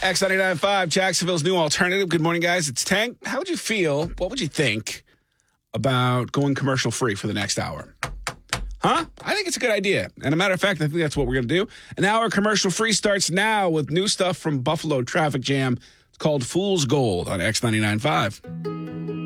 X99.5, Jacksonville's new alternative. Good morning, guys. It's Tank. How would you feel? What would you think about going commercial free for the next hour? Huh? I think it's a good idea. And a matter of fact, I think that's what we're going to do. An hour commercial free starts now with new stuff from Buffalo Traffic Jam. It's called Fool's Gold on X99.5.